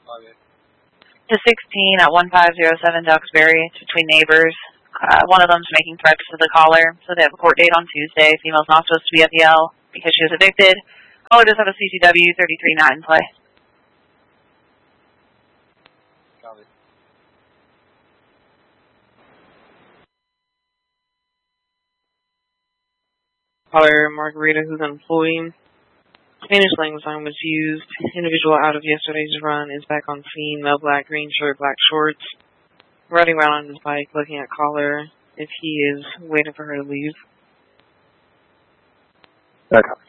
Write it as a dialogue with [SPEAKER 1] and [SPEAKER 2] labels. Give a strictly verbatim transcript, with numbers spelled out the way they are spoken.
[SPEAKER 1] To sixteen at one five zero seven Duxbury. It's between neighbors. Uh, one of them's making threats to the caller, so they have a court date on Tuesday. Female's not supposed to be at the L because she was evicted. Caller does have a C C W thirty-three nine in play.
[SPEAKER 2] Caller Margarita, who's an employee. Spanish language line was used. Individual out of yesterday's run is back on scene. Male black, green shirt, black shorts. Riding around on his bike, looking at caller if he is waiting for her to leave.
[SPEAKER 3] Okay.